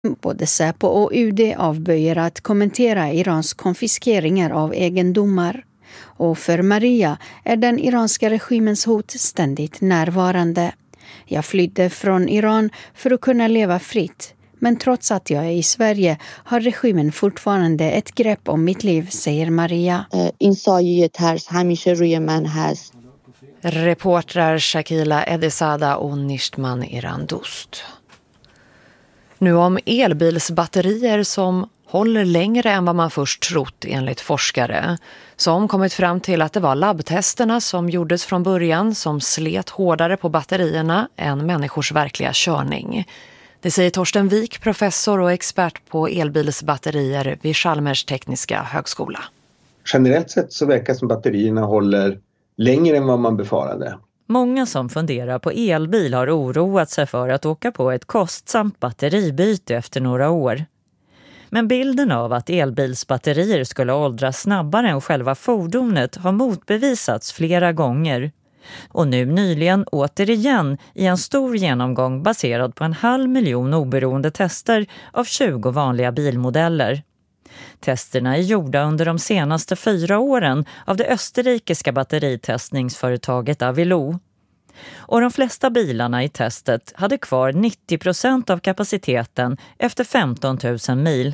Både Säpo och UD avböjer att kommentera Irans konfiskeringar av egendomar. Och för Maria är den iranska regimens hot ständigt närvarande. Jag flydde från Iran för att kunna leva fritt. Men trots att jag är i Sverige har regimen fortfarande ett grepp om mitt liv, säger Maria. Reportrar Shakila Edesada och Nishtman Irandust. Nu om elbilsbatterier som håller längre än vad man först trott enligt forskare. Som kommit fram till att det var labbtesterna som gjordes från början som slet hårdare på batterierna än människors verkliga körning. Det säger Torsten Wik, professor och expert på elbilsbatterier vid Chalmers tekniska högskola. Generellt sett så verkar som batterierna håller längre än vad man befarade. Många som funderar på elbil har oroat sig för att åka på ett kostsamt batteribyte efter några år. Men bilden av att elbilsbatterier skulle åldras snabbare än själva fordonet har motbevisats flera gånger. Och nu nyligen återigen i en stor genomgång baserad på 500 000 oberoende tester av 20 vanliga bilmodeller. Testerna är gjorda under de senaste 4 åren av det österrikiska batteritestningsföretaget Avilo. Och de flesta bilarna i testet hade kvar 90% av kapaciteten efter 15 000 mil.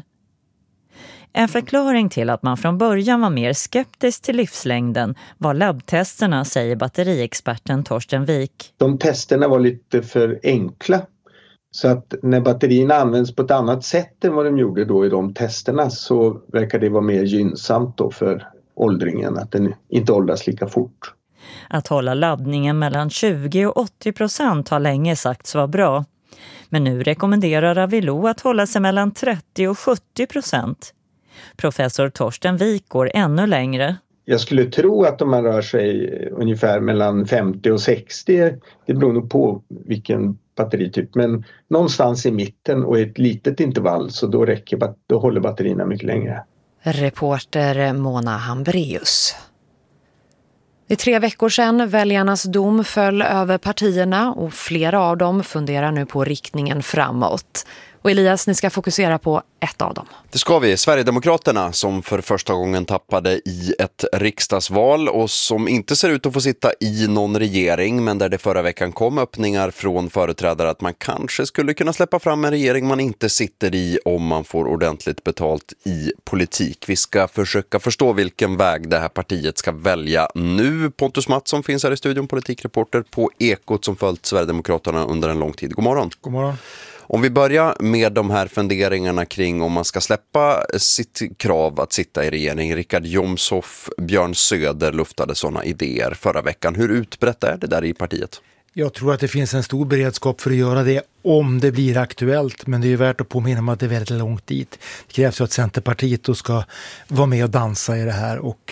En förklaring till att man från början var mer skeptisk till livslängden var labbtesterna, säger batteriexperten Torsten Wik. De testerna var lite för enkla. Så att när batterierna används på ett annat sätt än vad de gjorde då i de testerna så verkar det vara mer gynnsamt då för åldringen, att den inte åldras lika fort. Att hålla laddningen mellan 20 och 80% har länge sagts vara bra. Men nu rekommenderar Avilo att hålla sig mellan 30 och 70%. Professor Torsten Wik går ännu längre. Jag skulle tro att om man rör sig ungefär mellan 50 och 60, det beror nog på vilken batterityp, men någonstans i mitten och ett litet intervall så då håller batterierna mycket längre. Reporter Mona Hambreus. Det är 3 veckor sedan väljarnas dom föll över partierna och flera av dem funderar nu på riktningen framåt. Och Elias, ni ska fokusera på ett av dem. Det ska vi. Sverigedemokraterna som för första gången tappade i ett riksdagsval och som inte ser ut att få sitta i någon regering, men där det förra veckan kom öppningar från företrädare att man kanske skulle kunna släppa fram en regering man inte sitter i om man får ordentligt betalt i politik. Vi ska försöka förstå vilken väg det här partiet ska välja nu. Pontus Mattsson finns här i studion, politikreporter på Ekot som följt Sverigedemokraterna under en lång tid. God morgon. God morgon. Om vi börjar med de här funderingarna kring om man ska släppa sitt krav att sitta i regering. Richard Jomshof, Björn Söder luftade sådana idéer förra veckan. Hur utbrett är det där i partiet? Jag tror att det finns en stor beredskap för att göra det om det blir aktuellt, men det är ju värt att påminna om att det är väldigt långt dit. Det krävs ju att Centerpartiet då ska vara med och dansa i det här och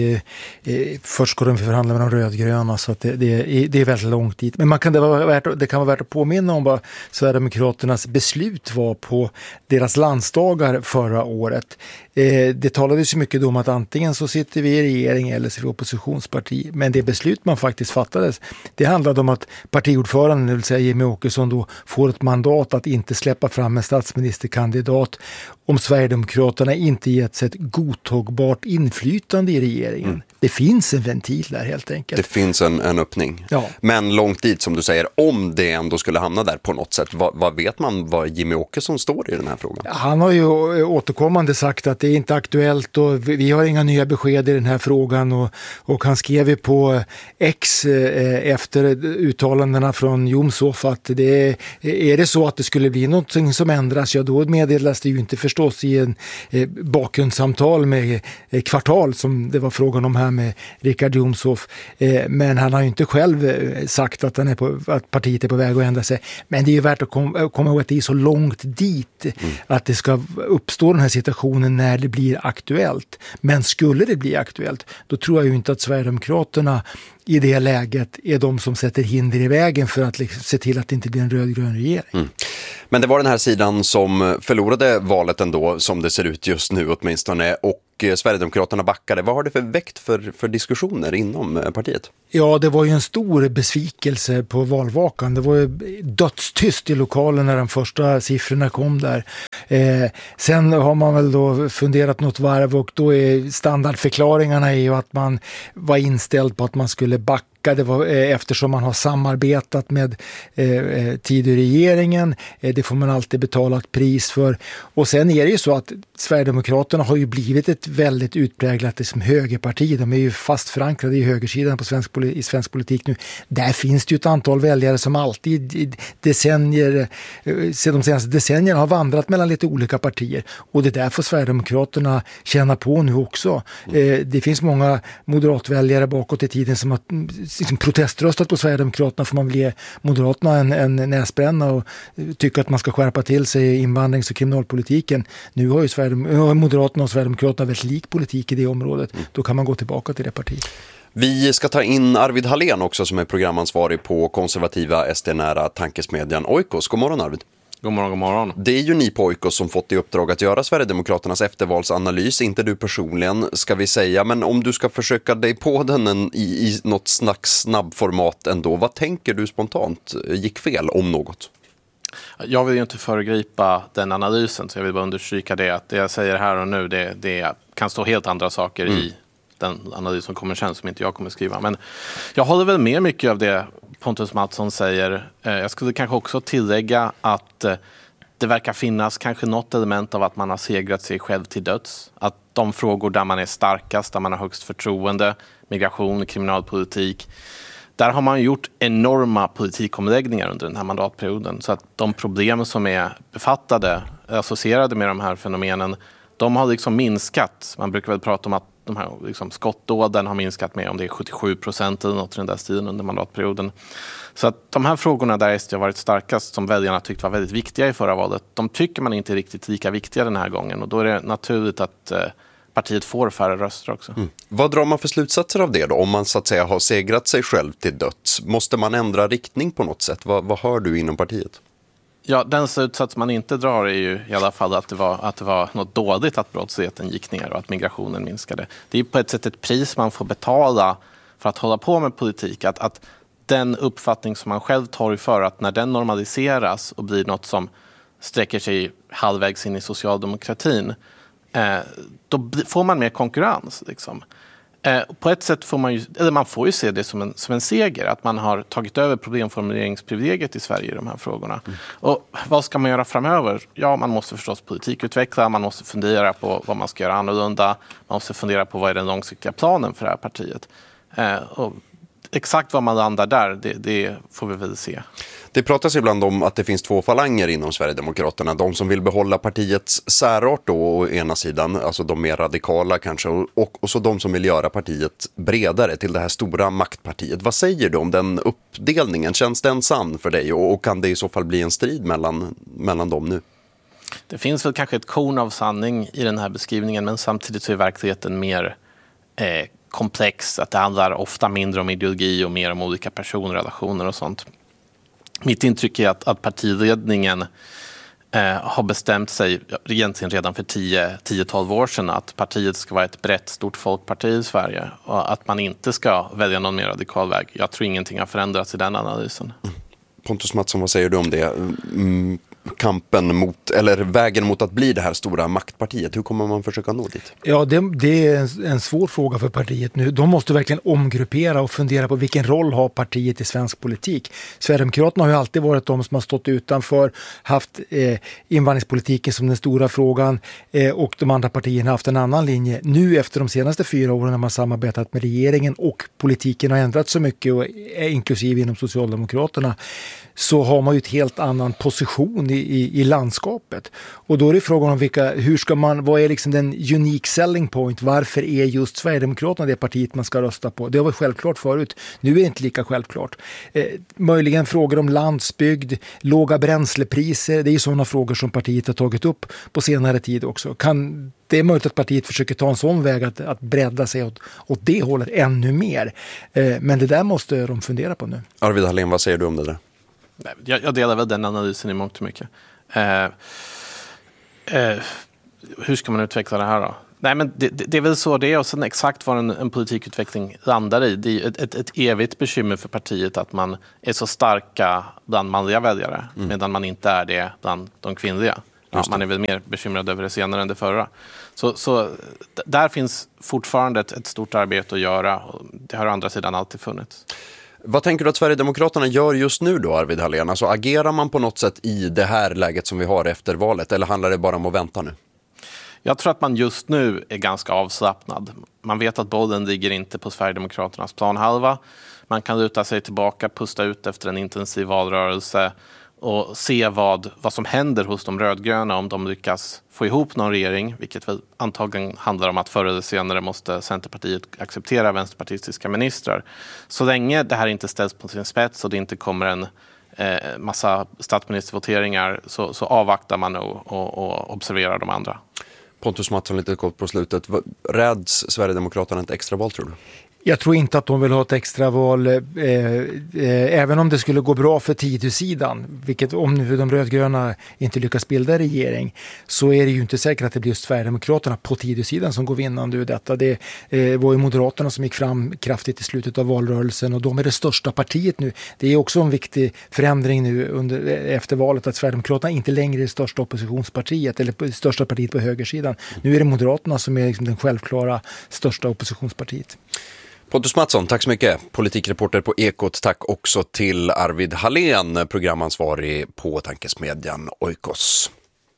först ska de förhandla med de rödgröna, så att det är väldigt långt dit. Men det kan vara värt att påminna om vad Sverigedemokraternas beslut var på deras landsdagar förra året. Det talades ju mycket om att antingen så sitter vi i regering eller så är vi oppositionsparti, men det beslut man faktiskt fattades, det handlade om att partiordföranden, det vill säga Jimmie Åkesson, då får ett mandat att inte släppa fram en statsministerkandidat om Sverigedemokraterna inte getts ett godtagbart inflytande i regeringen. Det finns en ventil där helt enkelt. Det finns en öppning. Ja. Men långt dit som du säger, om det ändå skulle hamna där på något sätt, vad vet man vad Jimmie Åkesson står i den här frågan? Han har ju återkommande sagt att det är inte aktuellt och vi har inga nya besked i den här frågan och han skrev ju på X efter uttalandena från Jomshof att är det så att det skulle bli någonting som ändras, ja då meddelas det ju inte förstås i en bakgrundssamtal med Kvartal som det var frågan om här med Richard Jomshof, men han har ju inte själv sagt att att partiet är på väg att ändra sig. Men det är ju värt att komma ihåg att det är så långt dit att det ska uppstå den här situationen när det blir aktuellt. Men skulle det bli aktuellt, då tror jag ju inte att Sverigedemokraterna i det läget är de som sätter hinder i vägen för att se till att det inte blir en rödgrön regering. Men det var den här sidan som förlorade valet ändå, som det ser ut just nu åtminstone, och och Sverigedemokraterna backade. Vad har det för väckt för diskussioner inom partiet? Ja, det var ju en stor besvikelse på valvakan. Det var ju dödstyst i lokalen när de första siffrorna kom där. Sen har man väl då funderat något varv och då är standardförklaringarna är ju att man var inställd på att man skulle backa. Det var, eftersom man har samarbetat med tid i regeringen. Det får man alltid betala ett pris för. Och sen är det ju så att Sverigedemokraterna har ju blivit ett väldigt utpräglat som högerparti. De är ju fast förankrade i högersidan på i svensk politik nu. Där finns det ju ett antal väljare som alltid i decennier, de senaste decennierna har vandrat mellan lite olika partier. Och det där får Sverigedemokraterna känna på nu också. Det finns många moderatväljare bakåt i tiden som har liksom proteströstat på Sverigedemokraterna för man vill ge Moderaterna en näsbränna och tycker att man ska skärpa till sig i invandrings- och kriminalpolitiken. Nu har ju Moderaterna och Sverigedemokraterna väldigt lik politik i det området. Då kan man gå tillbaka till det partiet. Vi ska ta in Arvid Hallén också som är programansvarig på konservativa SD-nära tankesmedjan Oikos. God morgon Arvid. God morgon, god morgon. Det är ju ni på Oikos som fått i uppdrag att göra Sverigedemokraternas eftervalsanalys, inte du personligen ska vi säga, men om du ska försöka dig på den i något snabbformat ändå, vad tänker du spontant gick fel om något? Jag vill ju inte föregripa den analysen så jag vill bara understryka det att det jag säger här och nu det kan stå helt andra saker i den analys som kommer sen som inte jag kommer skriva. Men jag håller väl med mycket av det Pontus Mattsson säger. Jag skulle kanske också tillägga att det verkar finnas kanske något element av att man har segrat sig själv till döds. Att de frågor där man är starkast, där man har högst förtroende, migration, kriminalpolitik, där har man gjort enorma politikomläggningar under den här mandatperioden. Så att de problem som är befattade, associerade med de här fenomenen, de har liksom minskat. Man brukar väl prata om att de här liksom skottdåden har minskat med om det är 77% eller något i den där stilen under mandatperioden. Så att de här frågorna där SD har varit starkast som väljarna tyckte var väldigt viktiga i förra valet, de tycker man inte är riktigt lika viktiga den här gången. Och då är det naturligt att partiet får färre röster också. Vad drar man för slutsatser av det då? Om man så att säga har segrat sig själv till döds, måste man ändra riktning på något sätt? Vad hör du inom partiet? Ja, den slutsats man inte drar är ju i alla fall att det var något dåligt att brottsligheten gick ner och att migrationen minskade. Det är på ett sätt ett pris man får betala för att hålla på med politik. Att den uppfattning som man själv tar för att när den normaliseras och blir något som sträcker sig halvvägs in i socialdemokratin, då får man mer konkurrens liksom. På ett sätt får man får ju se det som en seger att man har tagit över problemformuleringsprivilegiet i Sverige i de här frågorna. Och vad ska man göra framöver? Ja, man måste förstås politikutveckla, man måste fundera på vad man ska göra annorlunda, man måste fundera på vad är den långsiktiga planen för det här partiet. Och exakt vad man landar där, det får vi väl se. Det pratas ibland om att det finns två falanger inom Sverigedemokraterna. De som vill behålla partiets särart då å ena sidan, alltså de mer radikala kanske, och så de som vill göra partiet bredare till det här stora maktpartiet. Vad säger du om den uppdelningen? Känns den sann för dig och kan det i så fall bli en strid mellan dem nu? Det finns väl kanske ett korn av sanning i den här beskrivningen, men samtidigt så är verkligheten mer komplex. Att det handlar ofta mindre om ideologi och mer om olika personrelationer och sånt. Mitt intryck är att partiledningen har bestämt sig egentligen redan för 10-12 år sedan att partiet ska vara ett brett, stort folkparti i Sverige och att man inte ska välja någon mer radikal väg. Jag tror ingenting har förändrats i den analysen. Pontus Mattsson, vad säger du om det? Kampen mot, eller vägen mot att bli det här stora maktpartiet, hur kommer man försöka nå dit? Ja, det är en svår fråga för partiet nu. De måste verkligen omgruppera och fundera på vilken roll har partiet i svensk politik. Sverigedemokraterna har ju alltid varit de som har stått utanför, haft invandringspolitiken som den stora frågan och de andra partierna har haft en annan linje. Nu efter de senaste 4 åren när man samarbetat med regeringen och politiken har ändrats så mycket, och inklusive inom Socialdemokraterna, så har man ju ett helt annan position i landskapet. Och då är det frågan om vad är liksom den unique selling point? Varför är just Sverigedemokraterna det partiet man ska rösta på? Det var självklart förut. Nu är det inte lika självklart. Möjligen frågor om landsbygd, låga bränslepriser. Det är ju sådana frågor som partiet har tagit upp på senare tid också. Det är möjligt att partiet försöker ta en sån väg att bredda sig åt det hållet ännu mer. Men det där måste de fundera på nu. Arvid Hallén, vad säger du om det där? Jag delar väl den analysen i mångt och mycket. Hur ska man utveckla det här då? Nej, men det är väl så det är, och sen exakt vad en politikutveckling landar i. Det är ett evigt bekymmer för partiet att man är så starka bland manliga väljare medan man inte är det bland de kvinnliga. Ja, man är väl mer bekymrad över det senare än det förra. Så där finns fortfarande ett stort arbete att göra, och det har å andra sidan alltid funnits. Vad tänker du att Sverigedemokraterna gör just nu då, Arvid Hallén? Alltså, agerar man på något sätt i det här läget som vi har efter valet, eller handlar det bara om att vänta nu? Jag tror att man just nu är ganska avslappnad. Man vet att bollen ligger inte på Sverigedemokraternas planhalva. Man kan luta sig tillbaka, pusta ut efter en intensiv valrörelse och se vad som händer hos de rödgröna om de lyckas få ihop någon regering, vilket väl antagligen handlar om att förr eller senare måste Centerpartiet acceptera vänsterpartistiska ministrar. Så länge det här inte ställs på sin spets och det inte kommer en massa statsministervoteringar så avvaktar man och observerar de andra. Pontus Mattsson, lite kort på slutet. Räds Sverigedemokraterna ett extra val, tror du? Jag tror inte att de vill ha ett extra val, även om det skulle gå bra för Tidösidan, vilket om nu de rödgröna inte lyckas bilda regering, så är det ju inte säkert att det blir just Sverigedemokraterna på Tidösidan som går vinnande ur detta. Det var ju Moderaterna som gick fram kraftigt i slutet av valrörelsen, och de är det största partiet nu. Det är också en viktig förändring nu efter valet, att Sverigedemokraterna inte längre är det största oppositionspartiet eller det största partiet på högersidan. Nu är det Moderaterna som är liksom den självklara största oppositionspartiet. Pontus Mattsson, tack så mycket. Politikreporter på Ekot. Tack också till Arvid Hallén, programansvarig på tankesmedjan Oikos.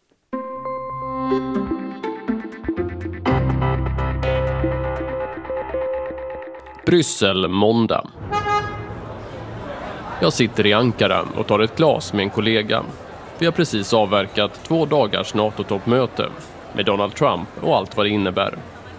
Bryssel, måndag. Jag sitter i Ankara och tar ett glas med en kollega. Vi har precis avverkat 2 dagars NATO-toppmöte med Donald Trump och allt vad det innebär.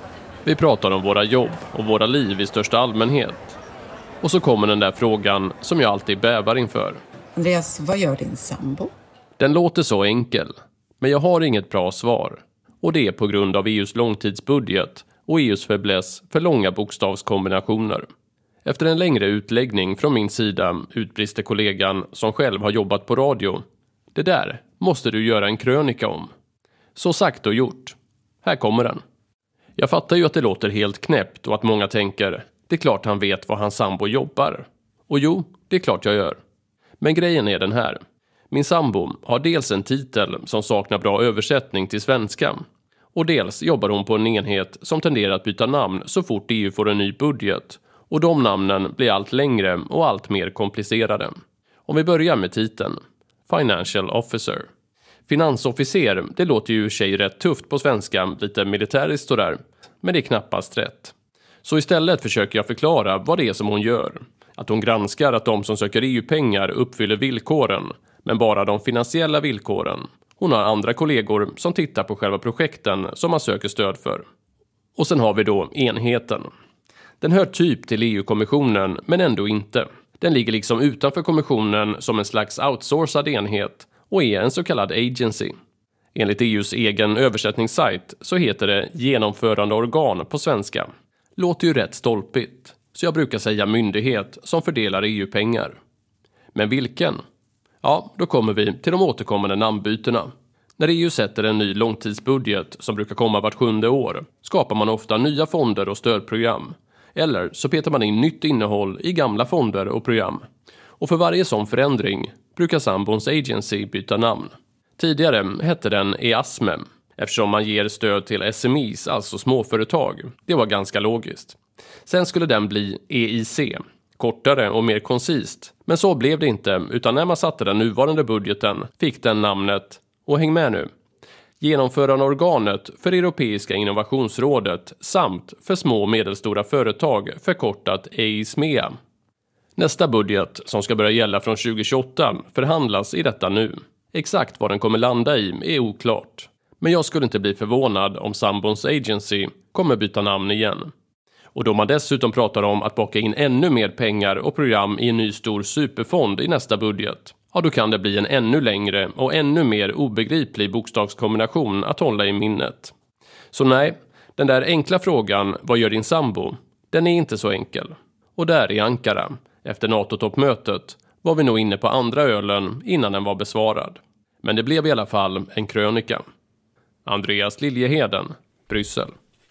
Vi pratar om våra jobb och våra liv i största allmänhet. Och så kommer den där frågan som jag alltid bävar inför. Andreas, vad gör din sambo? Den låter så enkel, men jag har inget bra svar. Och det är på grund av EUs långtidsbudget och EUs fäbless för långa bokstavskombinationer. Efter en längre utläggning från min sida utbrister kollegan som själv har jobbat på radio. Det där måste du göra en krönika om. Så sagt och gjort. Här kommer den. Jag fattar ju att det låter helt knäppt och att många tänker, det är klart han vet vad hans sambo jobbar. Och jo, det är klart jag gör. Men grejen är den här. Min sambo har dels en titel som saknar bra översättning till svenska. Och dels jobbar hon på en enhet som tenderar att byta namn så fort EU får en ny budget. Och de namnen blir allt längre och allt mer komplicerade. Om vi börjar med titeln. Financial Officer. Finansofficer, det låter ju i sig rätt tufft på svenska, lite militäriskt och där. Men det är knappast rätt. Så istället försöker jag förklara vad det är som hon gör. Att hon granskar att de som söker EU-pengar uppfyller villkoren, men bara de finansiella villkoren. Hon har andra kollegor som tittar på själva projekten som man söker stöd för. Och sen har vi då enheten. Den hör typ till EU-kommissionen, men ändå inte. Den ligger liksom utanför kommissionen som en slags outsourcad enhet och är en så kallad agency. Enligt EUs egen översättningssajt så heter det genomförande organ på svenska. Låter ju rätt stolpigt, så jag brukar säga myndighet som fördelar EU-pengar. Men vilken? Ja, då kommer vi till de återkommande namnbytena. När EU sätter en ny långtidsbudget som brukar komma vart 7:e år skapar man ofta nya fonder och stödprogram. Eller så petar man in nytt innehåll i gamla fonder och program. Och för varje sån förändring brukar sambons agency byta namn. Tidigare hette den EASME eftersom man ger stöd till SMEs, alltså småföretag. Det var ganska logiskt. Sen skulle den bli EIC, kortare och mer koncist. Men så blev det inte, utan när man satte den nuvarande budgeten fick den namnet, och häng med nu, genomförande organet för Europeiska innovationsrådet samt för små och medelstora företag, förkortat EISMEA. Nästa budget, som ska börja gälla från 2028, förhandlas i detta nu. Exakt vad den kommer landa i är oklart. Men jag skulle inte bli förvånad om sambons agency kommer byta namn igen. Och då man dessutom pratar om att baka in ännu mer pengar och program i en ny stor superfond i nästa budget, ja då kan det bli en ännu längre och ännu mer obegriplig bokstavskombination att hålla i minnet. Så nej, den där enkla frågan, vad gör din sambo? Den är inte så enkel. Och där i Ankara, efter NATO-toppmötet, var vi nog inne på andra ölen innan den var besvarad. Men det blev i alla fall en krönika. Andreas Liljeheden, Bryssel.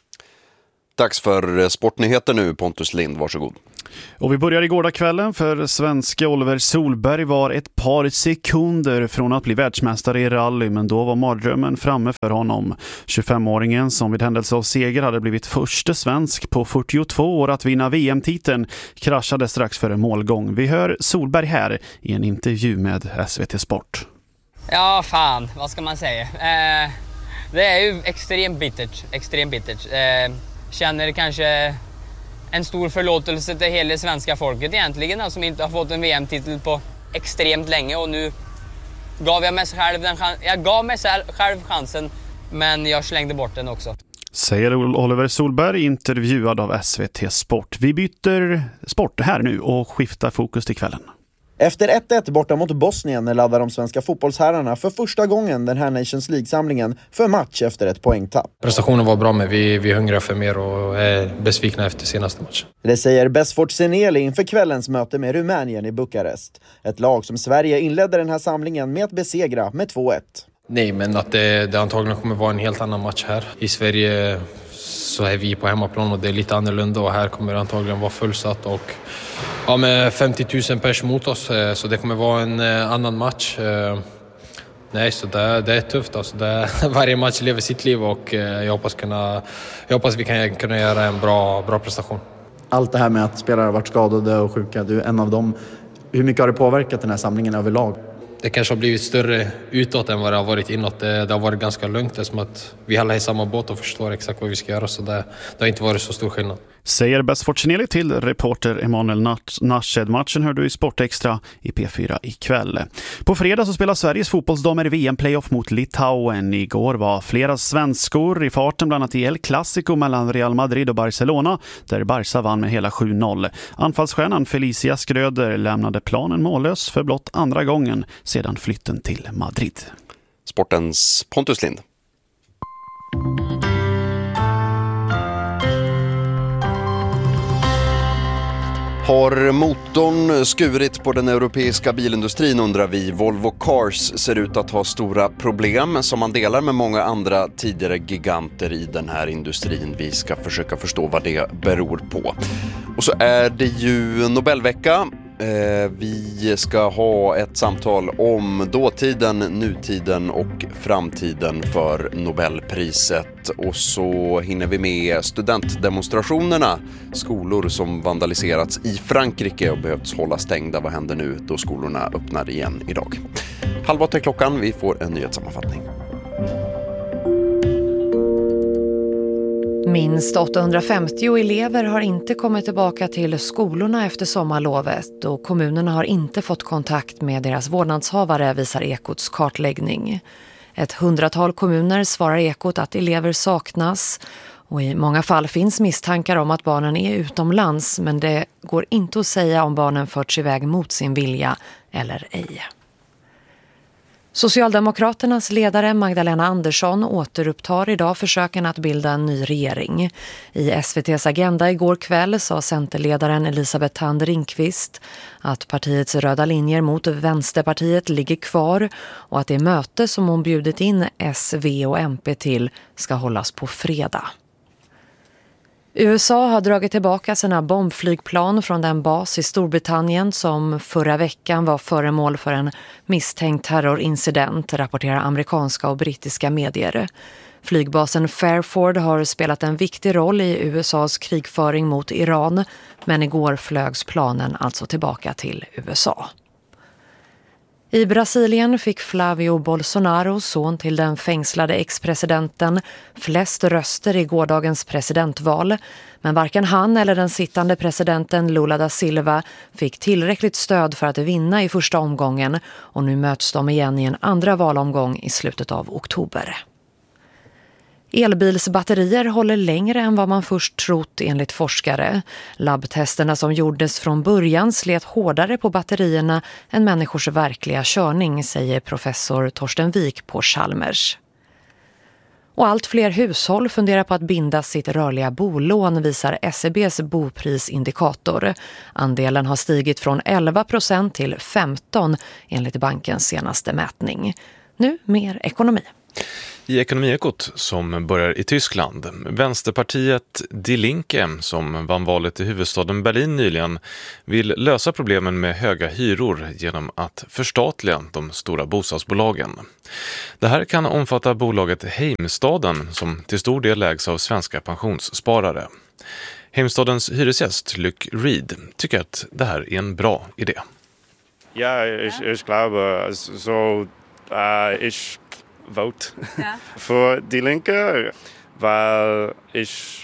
Dags för sportnyheter nu, Pontus Lind, varsågod. Och vi börjar i gårdagskvällen, för svenska Oliver Solberg var ett par sekunder från att bli världsmästare i rally, men då var mardrömmen framme för honom. 25-åringen som vid händelse av seger hade blivit första svensk på 42 år att vinna VM-titeln kraschade strax före målgång. Vi hör Solberg här i en intervju med SVT Sport. Ja, fan, vad ska man säga? Det är ju extremt bittert. Känner kanske en stor förlåtelse till hela svenska folket egentligen, som inte har fått en VM-titel på extremt länge, och nu gav jag mig själv chansen, men jag slängde bort den också. Säger Oliver Solberg, intervjuad av SVT Sport. Vi byter sport här nu och skiftar fokus till kvällen. Efter 1-1 borta mot Bosnien laddar de svenska fotbollsherrarna för första gången den här Nations League-samlingen för match efter ett poängtapp. Prestationen var bra, men vi hungrar för mer och är besvikna efter senaste matchen. Det säger Besfort Seneli inför kvällens möte med Rumänien i Bukarest. Ett lag som Sverige inledde den här samlingen med att besegra med 2-1. Nej, men att det antagligen kommer vara en helt annan match här. I Sverige så är vi på hemmaplan och det är lite annorlunda, och här kommer det antagligen vara fullsatt och med 50 000 pers mot oss, så det kommer vara en annan match. Nej, så det är tufft. Alltså varje match lever sitt liv, och jag hoppas vi kan kunna göra en bra prestation. Allt det här med att spelare har varit skadade och sjuka, du är en av dem. Hur mycket har det påverkat den här samlingen överlag? Det kanske har blivit större utåt än vad det har varit inåt. Det har varit ganska lugnt, det är som att vi alla är i samma båt och förstår exakt vad vi ska göra, så det har inte varit så stor skillnad. Säger Besfort Seneli till reporter Emanuel Nashed. Matchen hör du i Sportextra i P4 ikväll. På fredag så spelar Sveriges fotbollsdamer i VM-playoff mot Litauen. Igår var flera svenskor i farten, bland annat i El Clasico mellan Real Madrid och Barcelona, där Barca vann med hela 7-0. Anfallsstjärnan Felicia Skröder lämnade planen mållös för blott andra gången sedan flytten till Madrid. Sportens Pontus Lind. Har motorn skurit på den europeiska bilindustrin, undrar vi. Volvo Cars ser ut att ha stora problem som man delar med många andra tidigare giganter i den här industrin. Vi ska försöka förstå vad det beror på. Och så är det ju Nobelvecka. Vi ska ha ett samtal om dåtiden, nutiden och framtiden för Nobelpriset. Och så hinner vi med studentdemonstrationerna. Skolor som vandaliserats i Frankrike och behövts hålla stängda. Vad händer nu då skolorna öppnar igen idag? 7:30 klockan, vi får en nyhetssammanfattning. Minst 850 elever har inte kommit tillbaka till skolorna efter sommarlovet, och kommunerna har inte fått kontakt med deras vårdnadshavare, visar Ekots kartläggning. 100-tal kommuner svarar Ekot att elever saknas, och i många fall finns misstankar om att barnen är utomlands, men det går inte att säga om barnen förts iväg mot sin vilja eller ej. Socialdemokraternas ledare Magdalena Andersson återupptar idag försöken att bilda en ny regering. I SVT:s Agenda igår kväll sa centerledaren Elisabeth Thand Ringqvist att partiets röda linjer mot Vänsterpartiet ligger kvar och att det möte som hon bjudit in S, V och MP till ska hållas på fredag. USA har dragit tillbaka sina bombflygplan från den bas i Storbritannien som förra veckan var föremål för en misstänkt terrorincident, rapporterar amerikanska och brittiska medier. Flygbasen Fairford har spelat en viktig roll i USAs krigföring mot Iran, men igår flögs planen alltså tillbaka till USA. I Brasilien fick Flavio Bolsonaro, son till den fängslade ex-presidenten, flest röster i gårdagens presidentval. Men varken han eller den sittande presidenten Lula da Silva fick tillräckligt stöd för att vinna i första omgången, och nu möts de igen i en andra valomgång i slutet av oktober. Elbilsbatterier håller längre än vad man först trott enligt forskare. Labbtesterna som gjordes från början slet hårdare på batterierna än människors verkliga körning, säger professor Torsten Wik på Chalmers. Och allt fler hushåll funderar på att binda sitt rörliga bolån, visar SEBs boprisindikator. Andelen har stigit från 11% till 15% enligt bankens senaste mätning. Nu mer ekonomi. I Ekonomiekot som börjar i Tyskland. Vänsterpartiet Die Linke, som vann valet i huvudstaden Berlin nyligen, vill lösa problemen med höga hyror genom att förstatliga de stora bostadsbolagen. Det här kan omfatta bolaget Heimstaden, som till stor del ägs av svenska pensionssparare. Heimstadens hyresgäst Luc Reed tycker att det här är en bra idé. Ja, ich glaube, so ich vote för Die Linke, weil ich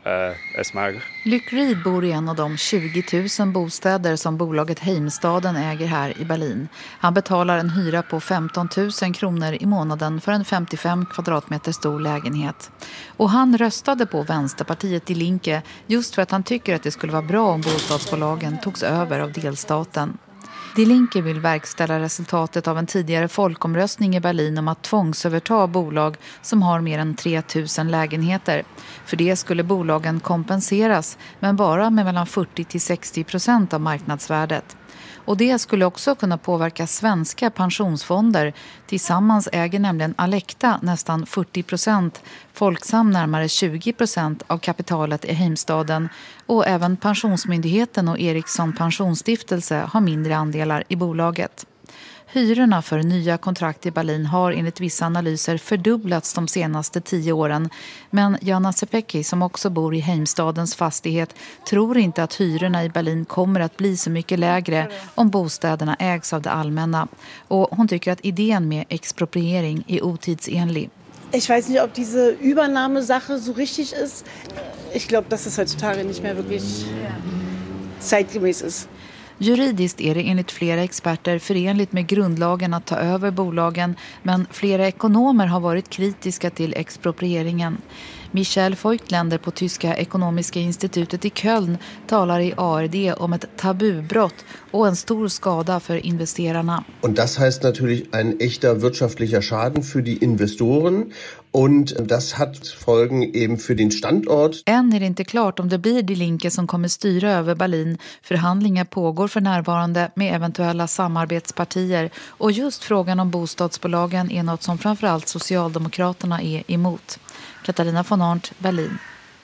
es mag. Luc Reed bor i en av de 20 000 bostäder som bolaget Heimstaden äger här i Berlin. Han betalar en hyra på 15 000 kronor i månaden för en 55 kvadratmeter stor lägenhet. Och han röstade på Vänsterpartiet Die Linke just för att han tycker att det skulle vara bra om bostadsbolagen togs över av delstaten. Die Linke vill verkställa resultatet av en tidigare folkomröstning i Berlin om att tvångsöverta bolag som har mer än 3 000 lägenheter. För det skulle bolagen kompenseras, men bara med mellan 40-60% av marknadsvärdet. Och det skulle också kunna påverka svenska pensionsfonder. Tillsammans äger nämligen Alecta nästan 40%, Folksam närmare 20% av kapitalet i Heimstaden. Och även Pensionsmyndigheten och Ericsson pensionsstiftelse har mindre andelar i bolaget. Hyrorna för nya kontrakt i Berlin har enligt vissa analyser fördubblats de senaste 10 åren. Men Jana Sepecki, som också bor i Heimstadens fastighet, tror inte att hyrorna i Berlin kommer att bli så mycket lägre om bostäderna ägs av det allmänna. Och hon tycker att idén med expropriering är otidsenlig. Ich weiß nicht, ob diese Übernahmesache so richtig ist. Ich glaube, dass es heutzutage nicht mehr wirklich zeitgemäß ist. Juridiskt är det enligt flera experter förenligt med grundlagen att ta över bolagen, men flera ekonomer har varit kritiska till exproprieringen. Michael Feuchtländer på Tyska Ekonomiska institutet i Köln talar i ARD om ett tabubrott och en stor skada för investerarna. Und das heißt natürlich ein echter wirtschaftlicher Schaden für die Investoren und das hat Folgen eben für den Standort. Än är det inte klart om det blir Die Linke som kommer styra över Berlin. Förhandlingar pågår för närvarande med eventuella samarbetspartier och just frågan om bostadsbolagen är något som framförallt Socialdemokraterna är emot. Katarina von Arndt, Berlin.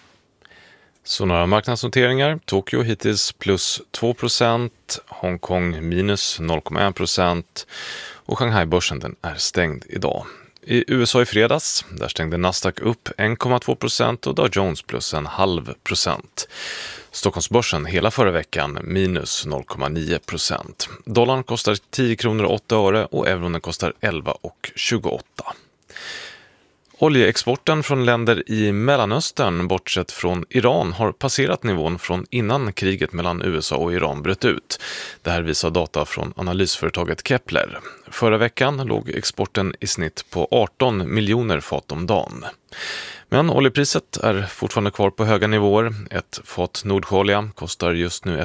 Så några marknadsnoteringar. Tokyo hittills plus 2%, Hongkong minus 0,1% och Shanghai-börsen den är stängd idag. I USA i fredags, där stängde Nasdaq upp 1,2% och Dow Jones plus 0,5%. Stockholmsbörsen hela förra veckan minus 0,9%. Dollarn kostar 10 kronor 8 öre och euron kostar 11,28. Oljeexporten från länder i Mellanöstern, bortsett från Iran, har passerat nivån från innan kriget mellan USA och Iran bröt ut. Det här visar data från analysföretaget Kepler. Förra veckan låg exporten i snitt på 18 miljoner fat om dagen. Men oljepriset är fortfarande kvar på höga nivåer. Ett fat Nordsjöolja kostar just nu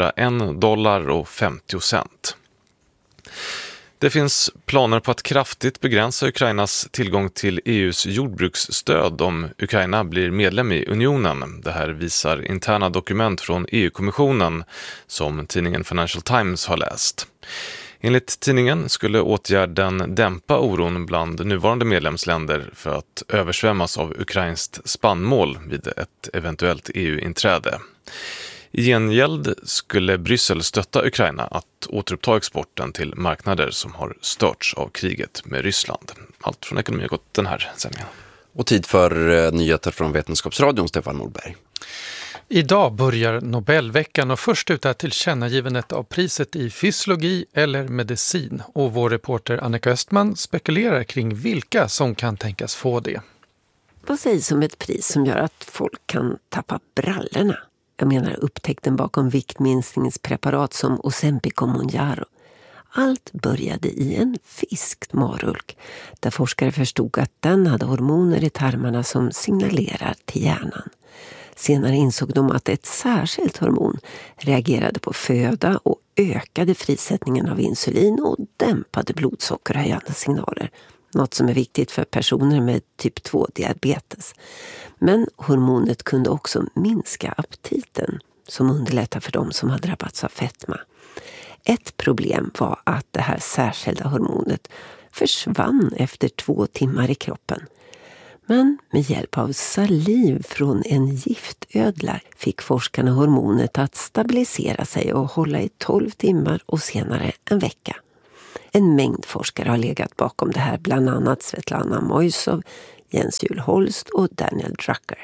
$101,50. Det finns planer på att kraftigt begränsa Ukrainas tillgång till EUs jordbruksstöd om Ukraina blir medlem i unionen. Det här visar interna dokument från EU-kommissionen som tidningen Financial Times har läst. Enligt tidningen skulle åtgärden dämpa oron bland nuvarande medlemsländer för att översvämmas av ukrainskt spannmål vid ett eventuellt EU-inträde. I gengäld skulle Bryssel stötta Ukraina att återuppta exporten till marknader som har störts av kriget med Ryssland. Allt från Ekonomiekot den här sändningen. Och tid för nyheter från Vetenskapsradion, Stefan Nordberg. Idag börjar Nobelveckan och först ut är tillkännagivandet av priset i fysiologi eller medicin. Och vår reporter Annika Östman spekulerar kring vilka som kan tänkas få det. Vad sägs om ett pris som gör att folk kan tappa brallorna? Jag menar upptäckten bakom viktminskningspreparat som Ozempic och Mounjaro. Allt började i en fisk, marulk, där forskare förstod att den hade hormoner i tarmarna som signalerar till hjärnan. Senare insåg de att ett särskilt hormon reagerade på föda och ökade frisättningen av insulin och dämpade blodsockerhöjande signaler. Något som är viktigt för personer med typ 2-diabetes. Men hormonet kunde också minska aptiten, som underlättar för dem som har drabbats av fetma. Ett problem var att det här särskilda hormonet försvann efter 2 timmar i kroppen. Men med hjälp av saliv från en giftödla fick forskarna hormonet att stabilisera sig och hålla i 12 timmar och senare en vecka. En mängd forskare har legat bakom det här, bland annat Svetlana Moisov, Jens Juul Holst och Daniel Drucker.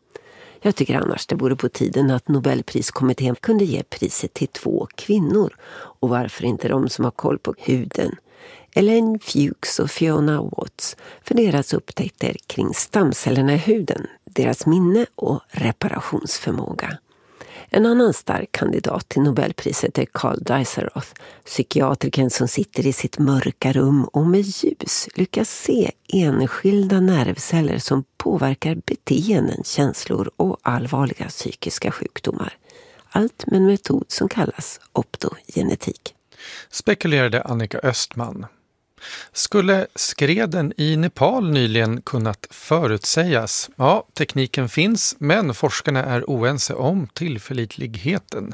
Jag tycker annars det vore på tiden att Nobelpriskommittén kunde ge priset till 2 kvinnor, och varför inte de som har koll på huden. Elaine Fuchs och Fiona Watts för deras upptäckter kring stamcellerna i huden, deras minne och reparationsförmåga. En annan stark kandidat till Nobelpriset är Carl Deiseroth, psykiatriken som sitter i sitt mörka rum och med ljus lyckas se enskilda nervceller som påverkar beteenden, känslor och allvarliga psykiska sjukdomar. Allt med en metod som kallas optogenetik. Spekulerade Annika Östman. Skulle skreden i Nepal nyligen kunnat förutsägas? Ja, tekniken finns, men forskarna är oense om tillförlitligheten.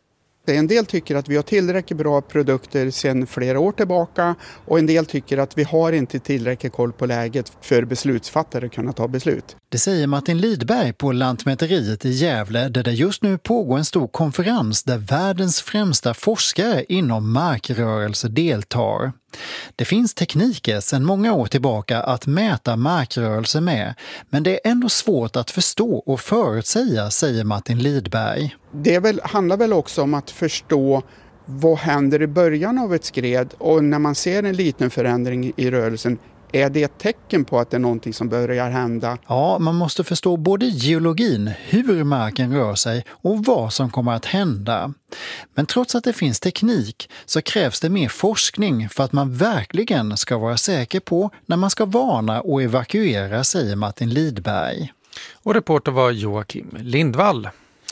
En del tycker att vi har tillräckligt bra produkter sedan flera år tillbaka, och en del tycker att vi har inte tillräckligt koll på läget för beslutsfattare att kunna ta beslut. Det säger Martin Lidberg på Lantmäteriet i Gävle, där det just nu pågår en stor konferens där världens främsta forskare inom markrörelse deltar. Det finns tekniker sedan många år tillbaka att mäta markrörelse med, men det är ändå svårt att förstå och förutsäga, säger Martin Lidberg. Det handlar väl också om att förstå vad händer i början av ett skred, och när man ser en liten förändring i rörelsen, är det ett tecken på att det är någonting som börjar hända? Ja, man måste förstå både geologin, hur marken rör sig och vad som kommer att hända. Men trots att det finns teknik så krävs det mer forskning för att man verkligen ska vara säker på när man ska varna och evakuera, säger Martin Lidberg. Och reporter var Joakim Lindvall.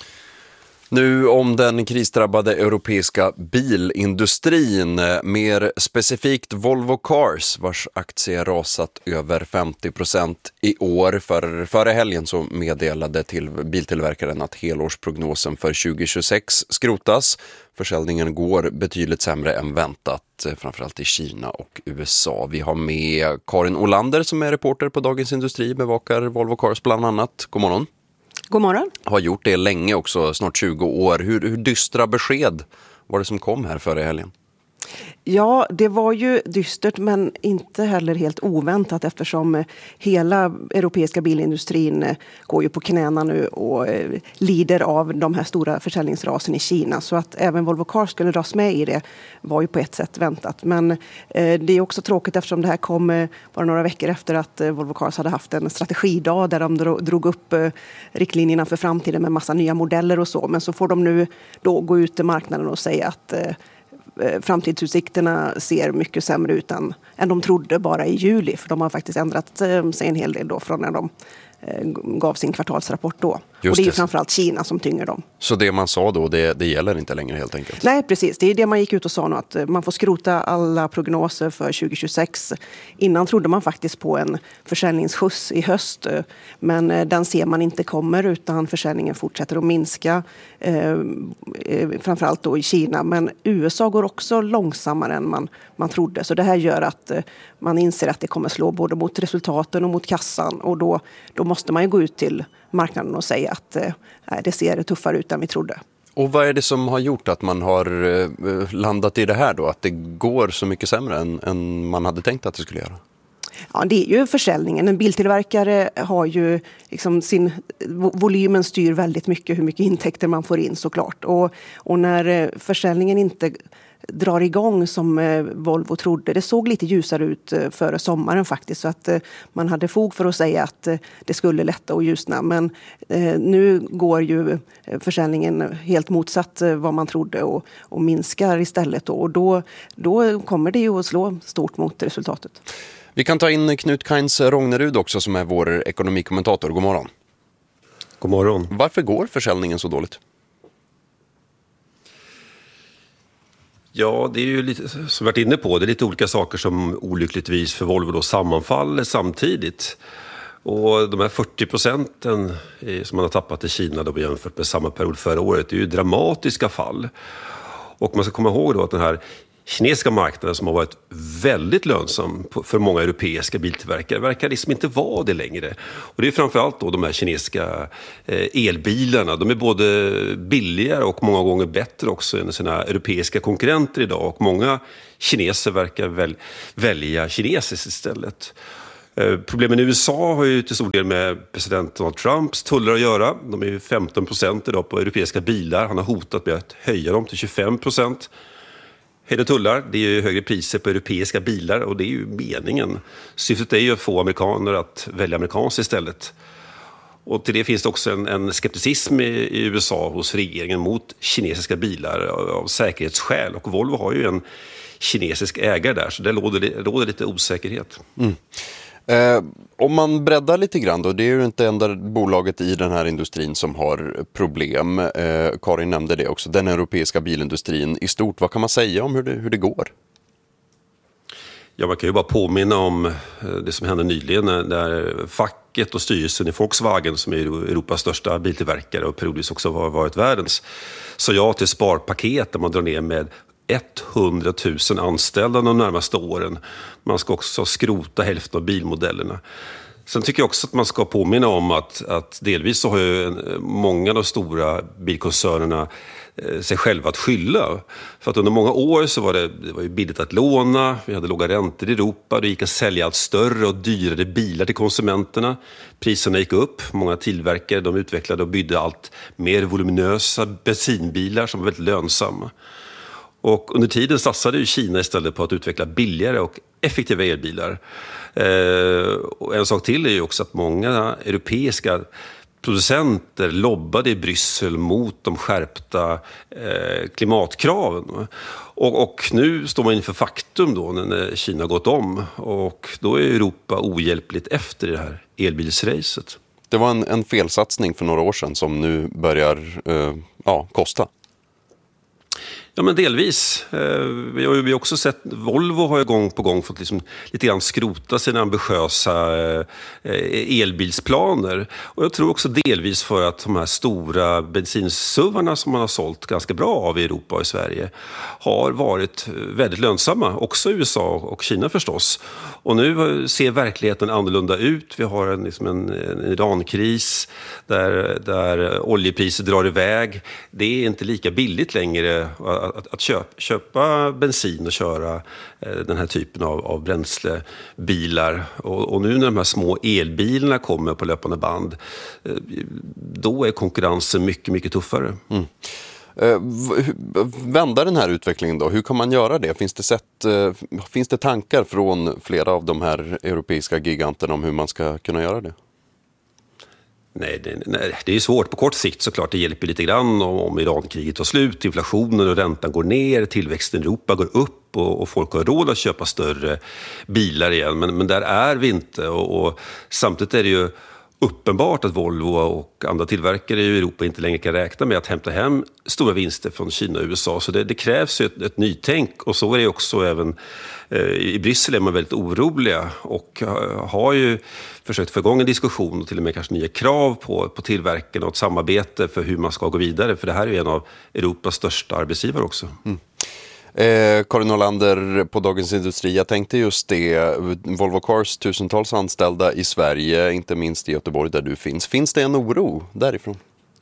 Nu om den krisdrabbade europeiska bilindustrin, mer specifikt Volvo Cars, vars aktie rasat över 50% i år. Före helgen så meddelade till biltillverkaren att helårsprognosen för 2026 skrotas. Försäljningen går betydligt sämre än väntat, framförallt i Kina och USA. Vi har med Karin Olander som är reporter på Dagens Industri, bevakar Volvo Cars bland annat. God morgon. God morgon. Har gjort det länge också, snart 20 år. Hur dystra besked var det som kom här före helgen? Ja, det var ju dystert men inte heller helt oväntat, eftersom hela europeiska bilindustrin går ju på knäna nu och lider av de här stora försäljningsrasen i Kina. Så att även Volvo Cars skulle dras med i det var ju på ett sätt väntat. Men det är också tråkigt eftersom det här kom bara några veckor efter att Volvo Cars hade haft en strategidag där de drog upp riktlinjerna för framtiden med massa nya modeller och så. Men så får de nu då gå ut i marknaden och säga att framtidsutsikterna ser mycket sämre ut än de trodde bara i juli. För de har faktiskt ändrat sig en hel del då från när de gav sin kvartalsrapport då. Just och det är ju det. framförallt Kina som tynger dem. Så det man sa då, det gäller inte längre helt enkelt? Nej, precis. Det är det man gick ut och sa nu, att man får skrota alla prognoser för 2026. Innan trodde man faktiskt på en försäljningsskjuts i höst, men den ser man inte kommer, utan försäljningen fortsätter att minska, framförallt då i Kina. Men USA går också långsammare än man trodde, så det här gör att man inser att det kommer slå både mot resultaten och mot kassan, och då måste man ju gå ut till marknaden och säga att det ser tuffare ut än vi trodde. Och vad är det som har gjort att man har landat i det här då? Att det går så mycket sämre än man hade tänkt att det skulle göra? Ja, det är ju försäljningen. En biltillverkare har ju liksom volymen styr väldigt mycket hur mycket intäkter man får in, såklart. Och när försäljningen inte drar igång som Volvo trodde. Det såg lite ljusare ut före sommaren faktiskt, så att man hade fog för att säga att det skulle lätta och ljusna. Men nu går ju försäljningen helt motsatt vad man trodde och minskar istället. Och då kommer det ju att slå stort mot resultatet. Vi kan ta in Knut Kainz Rognerud också, som är vår ekonomikommentator. God morgon. God morgon. Varför går försäljningen så dåligt? Ja, det är ju lite, som vi varit inne på, det är lite olika saker som olyckligtvis för Volvo då sammanfaller samtidigt. Och de här 40% som man har tappat i Kina då jämfört med samma period förra året, det är ju dramatiska fall. Och man ska komma ihåg då att den här kinesiska marknaden som har varit väldigt lönsam för många europeiska biltillverkare verkar liksom inte vara det längre. Och det är framförallt då de här kinesiska elbilarna. De är både billigare och många gånger bättre också än sina europeiska konkurrenter idag. Och många kineser verkar välja kinesiskt istället. Problemen i USA har ju till stor del med president Donald Trumps tullar att göra. De är ju 15% idag på europeiska bilar. Han har hotat med att höja dem till 25%. Höjda tullar, det är ju högre priser på europeiska bilar och det är ju meningen. Syftet är ju att få amerikaner att välja amerikanskt istället. Och till det finns det också en skepticism i USA hos regeringen mot kinesiska bilar av säkerhetsskäl. Och Volvo har ju en kinesisk ägare där, så det råder lite osäkerhet. Mm. Om man breddar lite grann då, det är ju inte enda bolaget i den här industrin som har problem. Karin nämnde det också, den europeiska bilindustrin i stort. Vad kan man säga om hur det går? Ja, man kan ju bara påminna om det som hände nyligen när facket och styrelsen i Volkswagen, som är Europas största biltillverkare och periodvis också har varit världens, sa ja till sparpaket där man drar ner med 100 000 anställda de närmaste åren. Man ska också skrota hälften av bilmodellerna. Sen tycker jag också att man ska påminna om att delvis så har ju många av de stora bilkoncernerna sig själva att skylla. För att under många år så var det var ju billigt att låna, vi hade låga räntor i Europa, det gick att sälja allt större och dyrare bilar till konsumenterna. Priserna gick upp, många tillverkare de utvecklade och byggde allt mer voluminösa bensinbilar som var väldigt lönsamma. Och under tiden satsade ju Kina istället på att utveckla billigare och effektiva elbilar. Och en sak till är ju också att många europeiska producenter lobbade i Bryssel mot de skärpta klimatkraven. Och nu står man inför faktum då när Kina gått om. Och då är Europa ohjälpligt efter det här elbilsracet. Det var en felsatsning för några år sedan som nu börjar kosta. Ja, men delvis. Vi har ju också sett, Volvo har ju gång på gång fått liksom lite grann skrota sina ambitiösa elbilsplaner. Och jag tror också delvis för att de här stora bensinsuvarna som man har sålt ganska bra av i Europa och i Sverige har varit väldigt lönsamma, också i USA och Kina förstås. Och nu ser verkligheten annorlunda ut. Vi har en Irankris där oljepriser drar iväg. Det är inte lika billigt längre att köpa bensin och köra den här typen av bränslebilar. Och nu när de här små elbilarna kommer på löpande band, då är konkurrensen mycket, mycket tuffare. Mm. Vända den här utvecklingen då? Hur kan man göra det? Finns det tankar från flera av de här europeiska giganterna om hur man ska kunna göra det? Nej, det är svårt. På kort sikt såklart, det hjälper lite grann om Irankriget tar slut, inflationen och räntan går ner, tillväxten i Europa går upp och folk har råd att köpa större bilar igen. Men där är vi inte och samtidigt är det ju uppenbart att Volvo och andra tillverkare i Europa inte längre kan räkna med att hämta hem stora vinster från Kina och USA. Så det krävs ju ett nytänk, och så är det också även i Bryssel är man väldigt oroliga och har ju försökt få igång en diskussion och till och med kanske nya krav på tillverkarna och ett samarbete för hur man ska gå vidare. För det här är ju en av Europas största arbetsgivare också. Mm. Karin Norlander på Dagens Industri, jag tänkte just det, Volvo Cars tusentals anställda i Sverige, inte minst i Göteborg där du finns. Finns det en oro därifrån?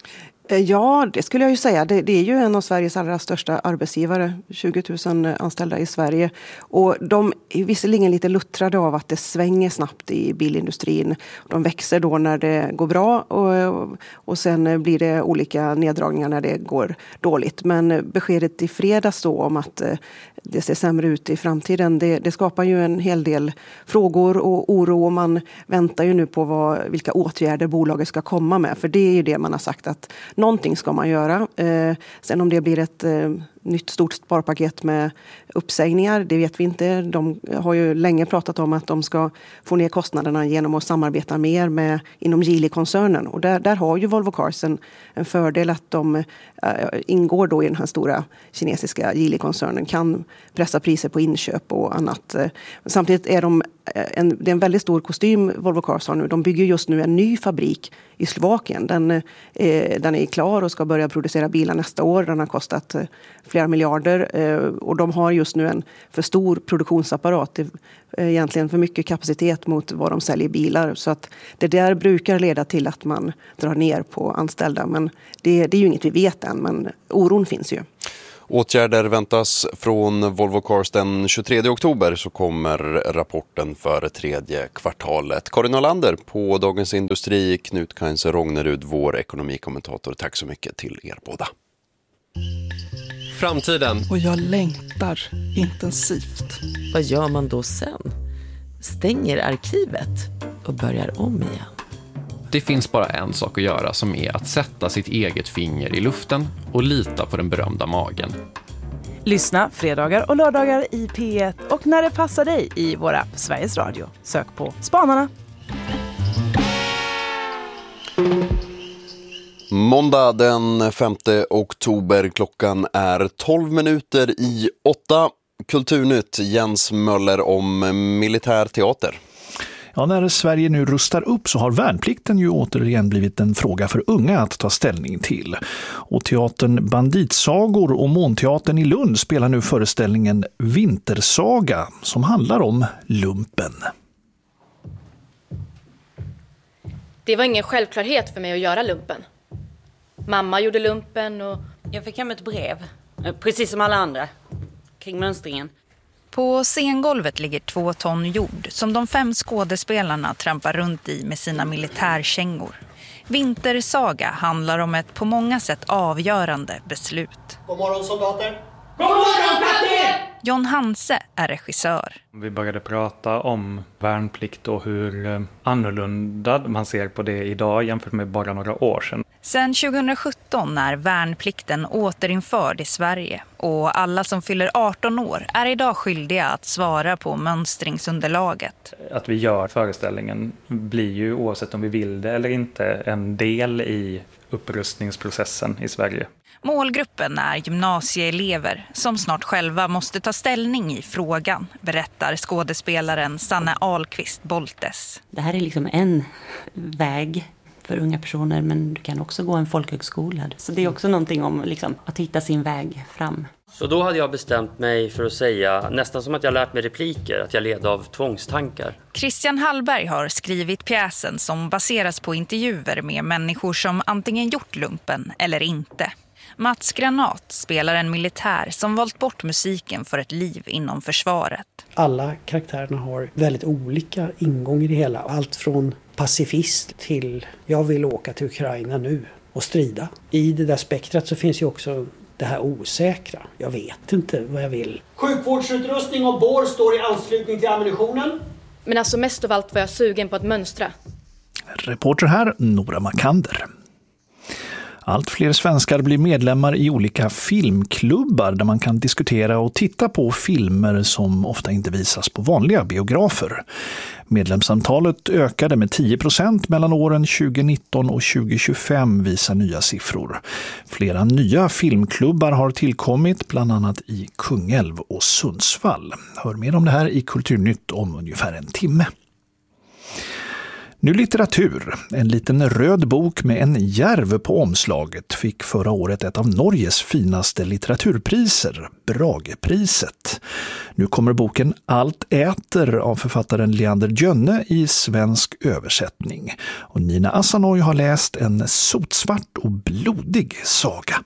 Ja, det skulle jag ju säga. Det är ju en av Sveriges allra största arbetsgivare, 20 000 anställda i Sverige. Och de är visserligen lite luttrade av att det svänger snabbt i bilindustrin. De växer då när det går bra och sen blir det olika neddragningar när det går dåligt. Men beskedet i fredags då om att det ser sämre ut i framtiden, det skapar ju en hel del frågor och oro. Och man väntar ju nu på vilka åtgärder bolaget ska komma med. För det är ju det man har sagt att någonting ska man göra. Sen om det blir ett nytt stort sparpaket med uppsägningar, det vet vi inte. De har ju länge pratat om att de ska få ner kostnaderna genom att samarbeta mer inom Geely-koncernen. Och där har ju Volvo Cars en fördel att de ingår då i den här stora kinesiska Geely-koncernen, kan pressa priser på inköp och annat. Samtidigt är det är en väldigt stor kostym Volvo Cars har nu. De bygger just nu en ny fabrik i Slovakien. Den är klar och ska börja producera bilar nästa år. Den har kostat flera flera miljarder och de har just nu en för stor produktionsapparat. Det är egentligen för mycket kapacitet mot vad de säljer bilar. Så att det där brukar leda till att man drar ner på anställda. Men det är ju inget vi vet än, men oron finns ju. Åtgärder väntas från Volvo Cars den 23 oktober, så kommer rapporten för tredje kvartalet. Karin Olander på Dagens Industri, Knut Kainse Rognerud, vår ekonomikommentator. Tack så mycket till er båda. Framtiden. Och jag längtar intensivt. Vad gör man då sen? Stänger arkivet och börjar om igen. Det finns bara en sak att göra, som är att sätta sitt eget finger i luften och lita på den berömda magen. Lyssna fredagar och lördagar i P1 och när det passar dig i vår app Sveriges Radio. Sök på Spanarna. Måndag den 5 oktober, klockan är 12 minuter i 8. Kulturnytt, Jens Möller om militärteater. Ja, när Sverige nu rustar upp så har värnplikten ju återigen blivit en fråga för unga att ta ställning till. Och teatern Banditsagor och Månteatern i Lund spelar nu föreställningen Vintersaga som handlar om lumpen. Det var ingen självklarhet för mig att göra lumpen. Mamma gjorde lumpen och... Jag fick hem ett brev, precis som alla andra, kring mönstringen. På scengolvet ligger 2 ton jord som de 5 skådespelarna trampar runt i med sina militärkängor. Vintersaga handlar om ett på många sätt avgörande beslut. God morgon soldater! God morgon kapten! John Hanse är regissör. Vi började prata om värnplikt och hur annorlunda man ser på det idag jämfört med bara några år sedan. Sen 2017 är värnplikten återinförd i Sverige och alla som fyller 18 år är idag skyldiga att svara på mönstringsunderlaget. Att vi gör föreställningen blir ju, oavsett om vi vill det eller inte, en del i upprustningsprocessen i Sverige. Målgruppen är gymnasieelever som snart själva måste ta ställning i frågan, berättar skådespelaren Sanne Ahlqvist Boltes. Det här är liksom en väg för unga personer, men du kan också gå en folkhögskola. Så det är också någonting om liksom, att hitta sin väg fram. Så då hade jag bestämt mig för att säga, nästan som att jag lärt mig repliker, att jag led av tvångstankar. Christian Hallberg har skrivit pjäsen som baseras på intervjuer med människor som antingen gjort lumpen eller inte. Mats Granat spelar en militär som valt bort musiken för ett liv inom försvaret. Alla karaktärerna har väldigt olika ingång i det hela. Allt från pacifist till jag vill åka till Ukraina nu och strida. I det där spektrat så finns ju också det här osäkra. Jag vet inte vad jag vill. Sjukvårdsutrustning och bår står i anslutning till ammunitionen. Men alltså mest av allt var jag sugen på att mönstra. Reporter här, Nora Makander. Allt fler svenskar blir medlemmar i olika filmklubbar där man kan diskutera och titta på filmer som ofta inte visas på vanliga biografer. Medlemsantalet ökade med 10% mellan åren 2019 och 2025 visar nya siffror. Flera nya filmklubbar har tillkommit, bland annat i Kungälv och Sundsvall. Hör mer om det här i Kulturnytt om ungefär en timme. Nu litteratur. En liten röd bok med en järv på omslaget fick förra året ett av Norges finaste litteraturpriser, Bragepriset. Nu kommer boken Allt äter av författaren Leander Djönne i svensk översättning. Och Nina Asanoy har läst en sotsvart och blodig saga.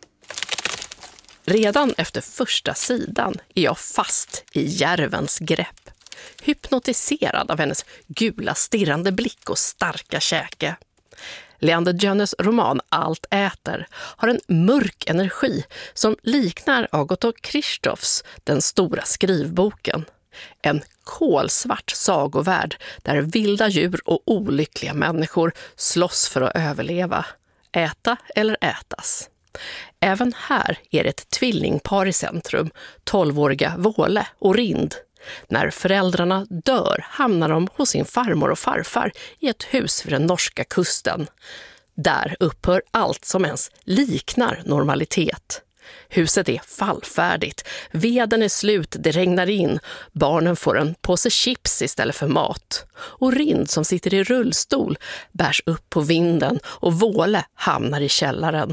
Redan efter första sidan är jag fast i järvens grepp. Hypnotiserad av hennes gula stirrande blick och starka käke. Leander Djönnes roman Allt äter har en mörk energi som liknar Agatha Christophs Den stora skrivboken. En kolsvart sagovärld där vilda djur och olyckliga människor slåss för att överleva. Äta eller ätas. Även här är det ett tvillingpar i centrum, 12-åriga Våle och Rind. När föräldrarna dör hamnar de hos sin farmor och farfar i ett hus vid den norska kusten. Där upphör allt som ens liknar normalitet. Huset är fallfärdigt, veden är slut, det regnar in, barnen får en påse chips istället för mat. Och Rind som sitter i rullstol bärs upp på vinden och Våle hamnar i källaren.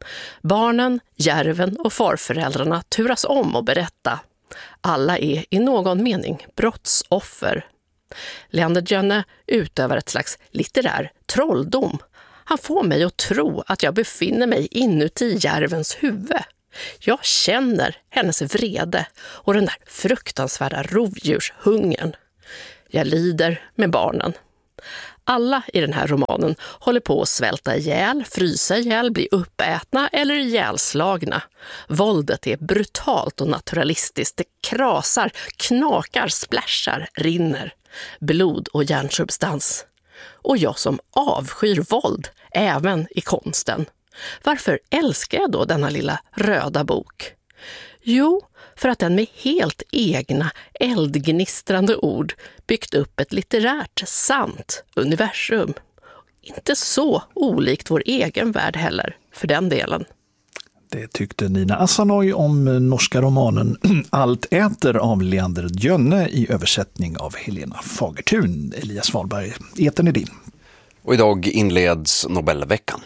Barnen, järven och farföräldrarna turas om att berätta. Alla är i någon mening brottsoffer. Leander Jönne utövar ett slags litterär trolldom. Han får mig att tro att jag befinner mig inuti järvens huvud. Jag känner hennes vrede och den där fruktansvärda rovdjurshungern. Jag lider med barnen. Alla i den här romanen håller på att svälta ihjäl, frysa ihjäl, bli uppätna eller ihjälslagna. Våldet är brutalt och naturalistiskt. Det krasar, knakar, splashar, rinner. Blod och hjärnsubstans. Och jag som avskyr våld, även i konsten. Varför älskar jag då denna lilla röda bok? Jo, för att den med helt egna, eldgnistrande ord byggt upp ett litterärt, sant universum. Inte så olikt vår egen värld heller, för den delen. Det tyckte Nina Asanoy om norska romanen Allt äter av Leander Jönne i översättning av Helena Fagertun. Elias Wahlberg, etern är din. Och idag inleds Nobelveckan.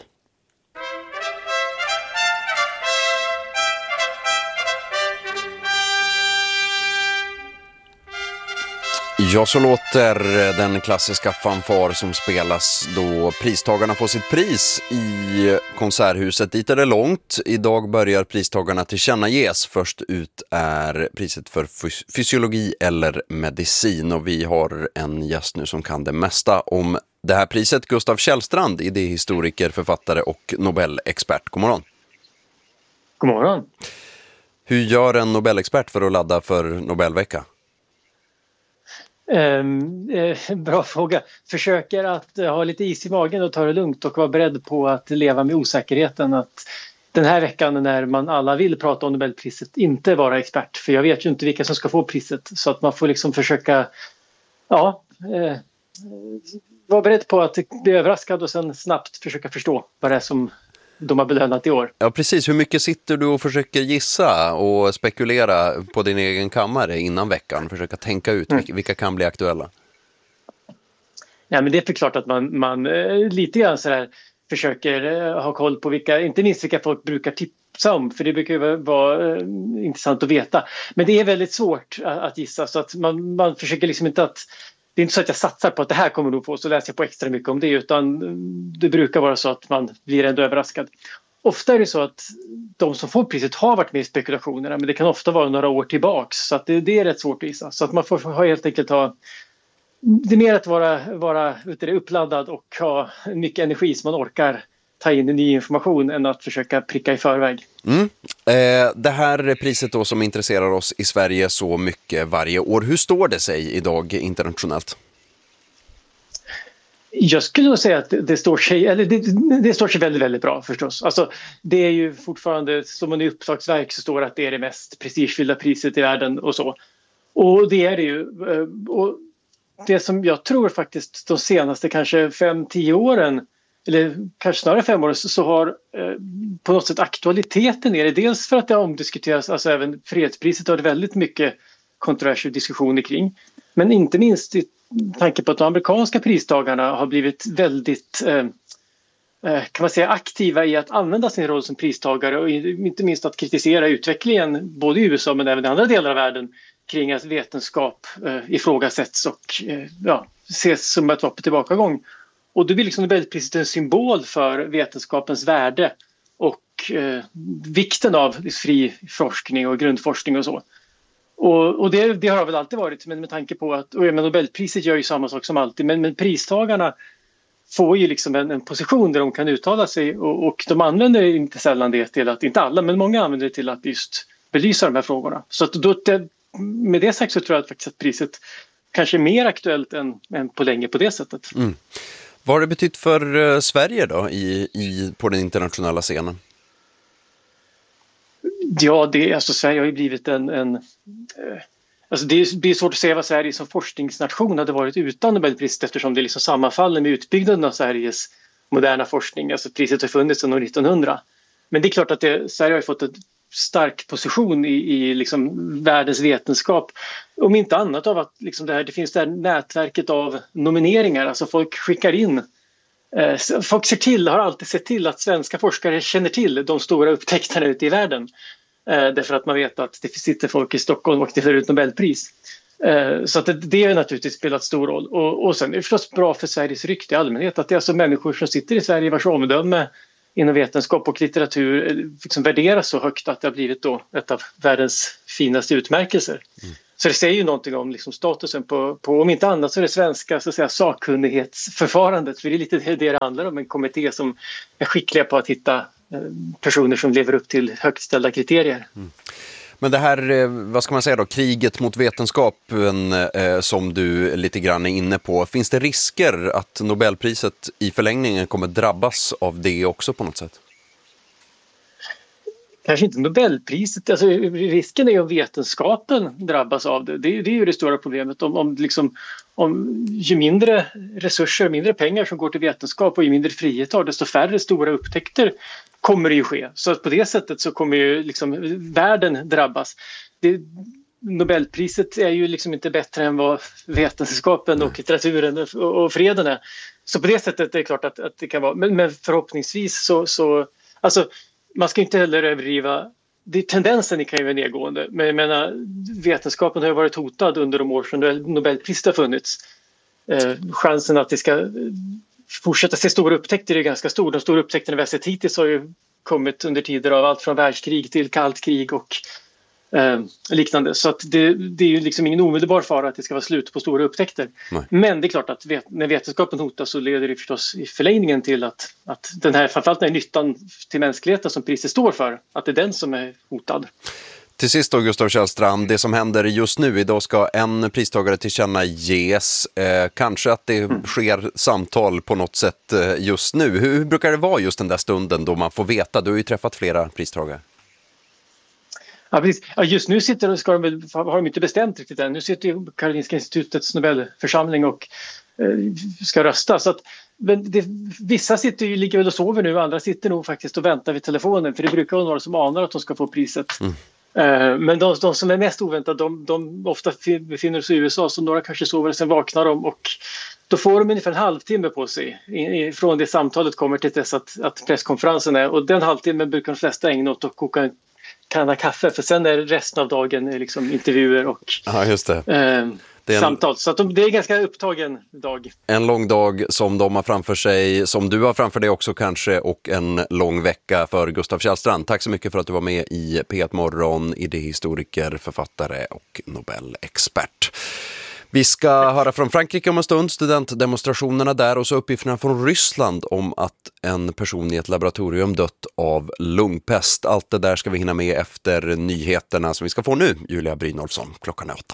Ja, så låter den klassiska fanfar som spelas då pristagarna får sitt pris i Konserthuset. Dit är det långt. Idag börjar pristagarna tillkännages. Först ut är priset för fysiologi eller medicin. Och vi har en gäst nu som kan det mesta om det här priset. Gustav Källstrand, idéhistoriker, författare och Nobelexpert. God morgon. God morgon. Hur gör en Nobelexpert för att ladda för Nobelvecka? Bra fråga. Försöker att ha lite is i magen och ta det lugnt och vara beredd på att leva med osäkerheten att den här veckan när man alla vill prata om Nobelpriset inte vara expert, för jag vet ju inte vilka som ska få priset, så att man får liksom försöka vara beredd på att bli överraskad och sen snabbt försöka förstå vad det är som de har belönat i år. Ja, precis. Hur mycket sitter du och försöker gissa och spekulera på din egen kammare innan veckan? Försöka tänka ut vilka kan bli aktuella? Ja, men det är för klart att man lite grann så här försöker ha koll på vilka, inte minst vilka folk brukar tipsa om, för det brukar ju vara intressant att veta. Men det är väldigt svårt att gissa, så att man försöker liksom inte att det är inte så att jag satsar på att det här kommer nog på, så läser jag på extra mycket om det, utan det brukar vara så att man blir ändå överraskad. Ofta är det så att de som får priset har varit med i spekulationerna, men det kan ofta vara några år tillbaks, så att det är rätt svårt att gissa. Så att man får helt enkelt ha, det är mer att vara uppladdad och ha mycket energi som man orkar ta in ny information än att försöka pricka i förväg. Det här priset då som intresserar oss i Sverige så mycket varje år. Hur står det sig idag internationellt? Jag skulle nog säga att det står sig, eller det står sig väldigt, väldigt bra förstås. Alltså, det är ju fortfarande, som man i uppslagsverk så står det att det är det mest prestigefyllda priset i världen och så. Och det är det ju. Och det som jag tror faktiskt de senaste kanske 5-10 åren, eller kanske snarare 5 år, så har på något sätt aktualiteten är det. Dels för att det har omdiskuterats, alltså även fredspriset har det väldigt mycket kontroversiella diskussioner kring. Men inte minst i tanke på att de amerikanska pristagarna har blivit väldigt kan man säga aktiva i att använda sin roll som pristagare och inte minst att kritisera utvecklingen både i USA men även i andra delar av världen kring att vetenskap ifrågasätts och ses som ett vapen tillbakagång. Och det blir liksom Nobelpriset en symbol för vetenskapens värde och vikten av fri forskning och grundforskning och så. Och det har väl alltid varit, men med tanke på att Nobelpriset gör ju samma sak som alltid, men pristagarna får ju liksom en position där de kan uttala sig och de använder inte sällan det till att, inte alla, men många använder det till att just belysa de här frågorna. Så att med det sagt så tror jag faktiskt att priset kanske är mer aktuellt än på länge på det sättet. Vad har det betytt för Sverige då på den internationella scenen? Ja, Sverige har ju blivit alltså det blir svårt att säga vad Sverige som forskningsnation hade varit utan Nobelpriset, eftersom det liksom sammanfaller med utbyggnaden av Sveriges moderna forskning. Alltså priset har funnits sedan år 1900. Men det är klart att Sverige har fått en stark position i liksom världens vetenskap. Om inte annat av att liksom det finns det här nätverket av nomineringar. Alltså folk skickar in Folk har alltid sett till att svenska forskare känner till de stora upptäckterna ute i världen. Därför att man vet att det sitter folk i Stockholm och delar ut Nobelpris. Så att det har naturligtvis spelat stor roll. Och sen är det förstås bra för Sveriges rykte i allmänhet att det är alltså människor som sitter i Sverige vars omdöme inom vetenskap och litteratur liksom värderas så högt att det har blivit då ett av världens finaste utmärkelser. Så det säger ju någonting om liksom statusen på om inte annat så är det svenska så att säga, sakkunnighetsförfarandet. För det är lite det handlar om, en kommitté som är skickliga på att hitta personer som lever upp till högt ställda kriterier. Men det här, vad ska man säga då, kriget mot vetenskapen som du lite grann är inne på. Finns det risker att Nobelpriset i förlängningen kommer drabbas av det också på något sätt? Kanske inte Nobelpriset, alltså risken är ju om vetenskapen drabbas av det. Det är ju det stora problemet. Om ju mindre resurser, mindre pengar som går till vetenskap och ju mindre frihet har, desto färre stora upptäckter kommer det ju ske. Så att på det sättet så kommer ju liksom världen drabbas. Nobelpriset är ju liksom inte bättre än vad vetenskapen och litteraturen och freden är. Så på det sättet är det klart att det kan vara. Men förhoppningsvis så alltså man ska inte heller överdriva. Tendensen kan ju vara nedgående. Men jag menar, vetenskapen har ju varit hotad under de år som Nobelpriset har funnits. Chansen att det ska fortsätta se stora upptäckter är ganska stor. De stora upptäckterna vi har sett hittills har ju kommit under tider av allt från världskrig till kallt krig och liknande. Så att det är ju liksom ingen omedelbar fara att det ska vara slut på stora upptäckter. Nej. Men det är klart att när vetenskapen hotas så leder det förstås i förlängningen till att den här, framförallt den här nyttan till mänskligheten som priset står för, att det är den som är hotad. Till sist då, Gustav Källstrand, det som händer just nu, idag ska en pristagare tillkännages. Kanske att det sker samtal på något sätt just nu. Hur brukar det vara just den där stunden då man får veta? Du har ju träffat flera pristagare. Ja, precis. Ja, just nu har de inte bestämt riktigt än. Nu sitter ju Karolinska institutets Nobelförsamling och ska rösta. Så att, vissa ligger väl och sover nu, andra sitter nog faktiskt och väntar vid telefonen. För det brukar vara några som anar att de ska få priset. Men de som är mest oväntade, de ofta befinner sig i USA, så några kanske sover och sen vaknar de. Och då får de ungefär en halvtimme på sig från det samtalet kommer till dess att presskonferensen är. Och den halvtimmen brukar de flesta ägna åt att koka en kanna kaffe, för sen är resten av dagen liksom intervjuer och just det. Samtal. Så att det är en ganska upptagen dag. En lång dag som de har framför sig, som du har framför dig också kanske, och en lång vecka för Gustav Källstrand. Tack så mycket för att du var med i P1 Morgon, idéhistoriker, författare och Nobelexpert. Vi ska höra från Frankrike om en stund, studentdemonstrationerna där, och så uppgifterna från Ryssland om att en person i ett laboratorium dött av lungpest. Allt det där ska vi hinna med efter nyheterna som vi ska få nu. Julia Brynolfsson, klockan är 8.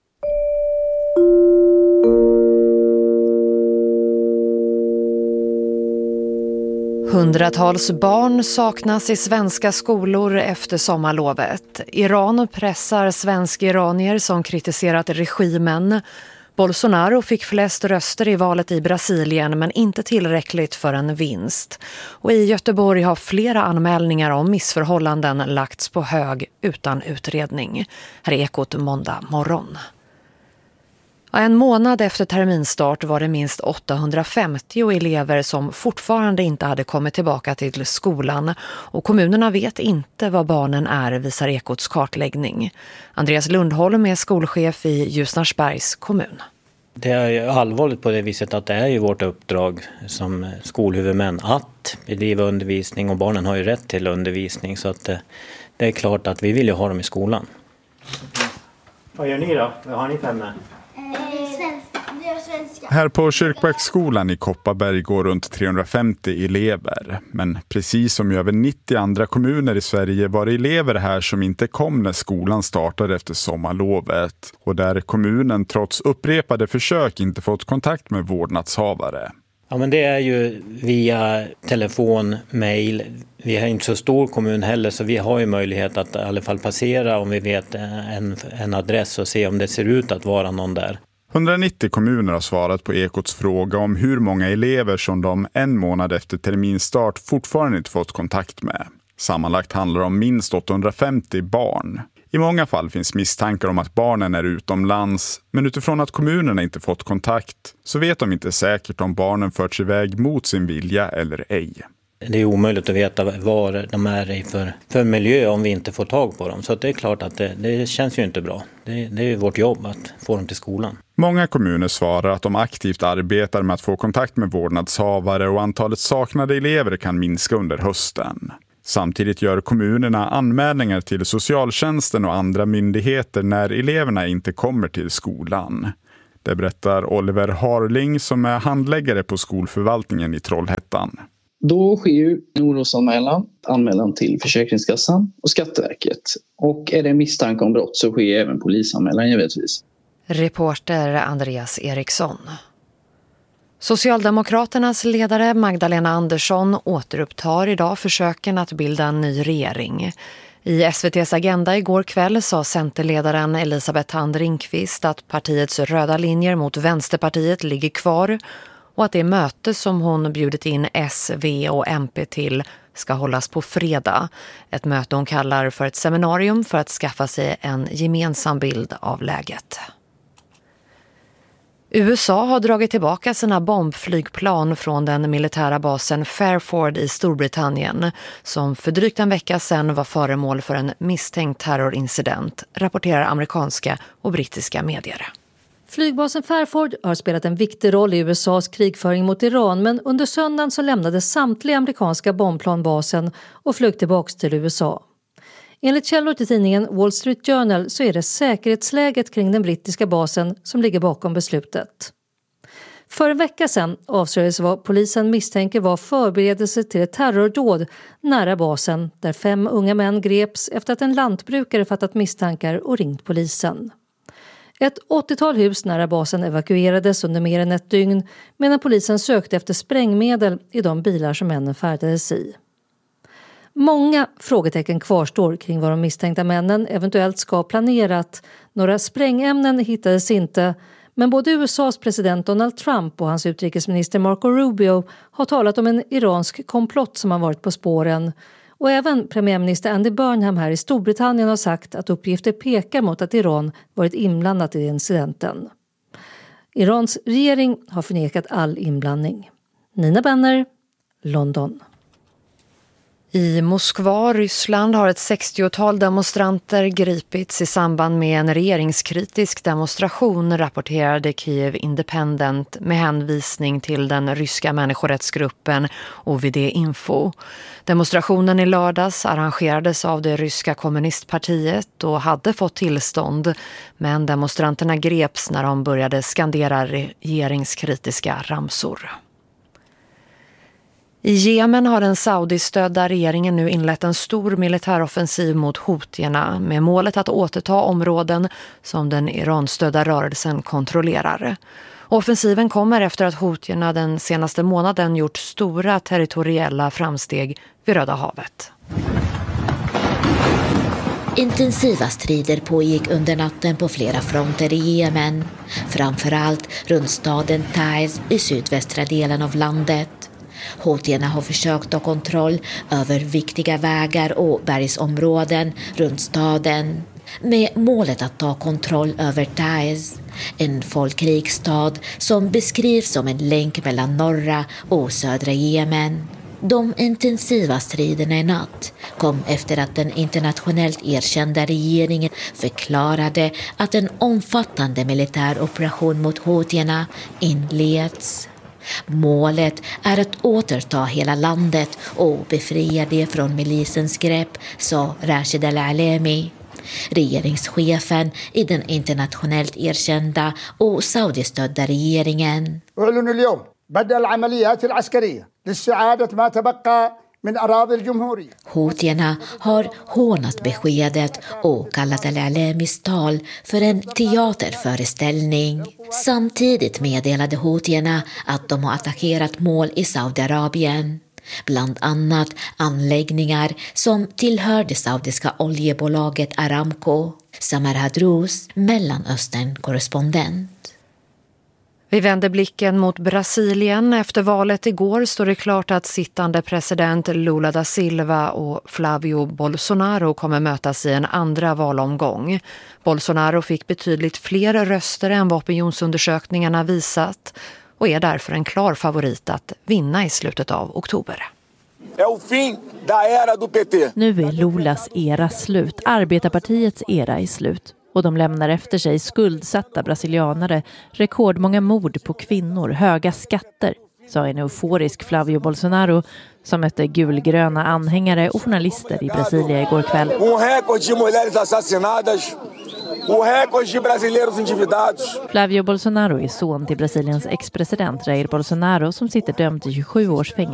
Hundratals barn saknas i svenska skolor efter sommarlovet. Iran pressar svensk-iranier som kritiserat regimen. Bolsonaro fick flest röster i valet i Brasilien, men inte tillräckligt för en vinst. Och i Göteborg har flera anmälningar om missförhållanden lagts på hög utan utredning. Här är Ekot måndag morgon. En månad efter terminstart var det minst 850 elever som fortfarande inte hade kommit tillbaka till skolan, och kommunerna vet inte vad barnen är, visar Ekots kartläggning. Andreas Lundholm är skolchef i Ljusnarsbergs kommun. Det är allvarligt på det viset att det är ju vårt uppdrag som skolhuvudmän att bedriva undervisning, och barnen har ju rätt till undervisning, så att det är klart att vi vill ju ha dem i skolan. Vad gör ni då? Vad har ni för ämne? Här på Kyrkbäcksskolan i Kopparberg går runt 350 elever. Men precis som i över 90 andra kommuner i Sverige var det elever här som inte kom när skolan startade efter sommarlovet. Och där kommunen trots upprepade försök inte fått kontakt med vårdnadshavare. Ja, men det är ju via telefon, mejl. Vi är inte så stor kommun heller, så vi har ju möjlighet att i alla fall passera om vi vet en adress och se om det ser ut att vara någon där. 190 kommuner har svarat på Ekots fråga om hur många elever som de en månad efter terminstart fortfarande inte fått kontakt med. Sammanlagt handlar det om minst 850 barn. I många fall finns misstankar om att barnen är utomlands, men utifrån att kommunerna inte fått kontakt så vet de inte säkert om barnen förts iväg mot sin vilja eller ej. Det är omöjligt att veta vad de är i för miljö om vi inte får tag på dem. Så det är klart att det känns ju inte bra. Det är ju vårt jobb att få dem till skolan. Många kommuner svarar att de aktivt arbetar med att få kontakt med vårdnadshavare och antalet saknade elever kan minska under hösten. Samtidigt gör kommunerna anmälningar till socialtjänsten och andra myndigheter när eleverna inte kommer till skolan. Det berättar Oliver Harling som är handläggare på skolförvaltningen i Trollhättan. Då sker ju en orosanmälan till Försäkringskassan och Skatteverket. Och är det misstanke om brott så sker även polisanmälan givetvis. Reporter Andreas Eriksson. Socialdemokraternas ledare Magdalena Andersson återupptar idag försöken att bilda en ny regering. I SVT:s Agenda igår kväll sa centerledaren Elisabeth Thand Ringqvist att partiets röda linjer mot Vänsterpartiet ligger kvar och att det möte som hon bjudit in S, V och MP till ska hållas på fredag. Ett möte hon kallar för ett seminarium för att skaffa sig en gemensam bild av läget. USA har dragit tillbaka sina bombflygplan från den militära basen Fairford i Storbritannien som för drygt en vecka sedan var föremål för en misstänkt terrorincident, rapporterar amerikanska och brittiska medier. Flygbasen Fairford har spelat en viktig roll i USAs krigföring mot Iran, men under söndagen så lämnade samtliga amerikanska bombplan basen och flög tillbaka till USA. Enligt källor till tidningen Wall Street Journal så är det säkerhetsläget kring den brittiska basen som ligger bakom beslutet. För en vecka sedan avslöjades vad polisen misstänker var förberedelse till ett terrordåd nära basen där 5 unga män greps efter att en lantbrukare fattat misstankar och ringt polisen. Ett 80-tal hus nära basen evakuerades under mer än ett dygn medan polisen sökte efter sprängmedel i de bilar som männen färdades i. Många frågetecken kvarstår kring vad de misstänkta männen eventuellt ska ha planerat. Några sprängämnen hittades inte, men både USAs president Donald Trump och hans utrikesminister Marco Rubio har talat om en iransk komplott som har varit på spåren. Och även premiärminister Andy Burnham här i Storbritannien har sagt att uppgifter pekar mot att Iran varit inblandat i incidenten. Irans regering har förnekat all inblandning. Nina Benner, London. I Moskva, Ryssland, har ett 60-tal demonstranter gripits i samband med en regeringskritisk demonstration, rapporterade Kiev Independent med hänvisning till den ryska människorättsgruppen OVD Info. Demonstrationen i lördags arrangerades av det ryska kommunistpartiet och hade fått tillstånd, men demonstranterna greps när de började skandera regeringskritiska ramsor. I Jemen har den saudistödda regeringen nu inlett en stor militäroffensiv mot houthierna med målet att återta områden som den Iranstödda rörelsen kontrollerar. Offensiven kommer efter att houthierna den senaste månaden gjort stora territoriella framsteg vid Röda havet. Intensiva strider pågick under natten på flera fronter i Jemen, framförallt runt staden Taiz i sydvästra delen av landet. Houthierna har försökt ta kontroll över viktiga vägar och bergsområden runt staden med målet att ta kontroll över Taiz, en folkrik stad som beskrivs som en länk mellan norra och södra Jemen. De intensiva striderna i natt kom efter att den internationellt erkända regeringen förklarade att en omfattande militär operation mot houthierna inleds. Målet är att återta hela landet och befria det från milisens grepp, sa Rashid Al-Alemi, regeringschefen i den internationellt erkända och saudistödda regeringen. Houthierna har hånat beskedet och kallat Al-Alemis tal för en teaterföreställning. Samtidigt meddelade houthierna att de har attackerat mål i Saudiarabien. Bland annat anläggningar som tillhör det saudiska oljebolaget Aramco. Samar Hadrous, Mellanöstern-korrespondent. Vi vänder blicken mot Brasilien. Efter valet igår står det klart att sittande president Lula da Silva och Flavio Bolsonaro kommer mötas i en andra valomgång. Bolsonaro fick betydligt fler röster än vad opinionsundersökningarna visat och är därför en klar favorit att vinna i slutet av oktober. Nu är Lulas era slut, Arbetarpartiets era är slut. Och de lämnar efter sig skuldsatta brasilianare, rekordmånga mord på kvinnor, höga skatter, sa en euforisk Flavio Bolsonaro som mötte gulgröna anhängare och journalister i Brasilia igår kväll. Flavio Bolsonaro är son till Brasiliens ex-president Jair Bolsonaro som sitter dömd till 27 års fängelse.